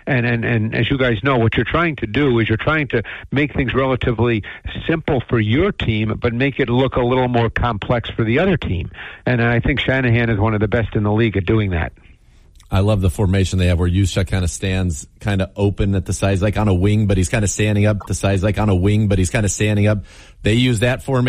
And as you guys know, what you're trying to do is you're trying to make things relatively simple for your team, but make it look a little more complex for the other team. And I think Shanahan is one of the best in the league at doing that. I love the formation they have where Juszczyk kind of stands kind of open at the sides like on a wing, but he's kind of standing up. The sides like on a wing, but he's kind of standing up. They use that formation.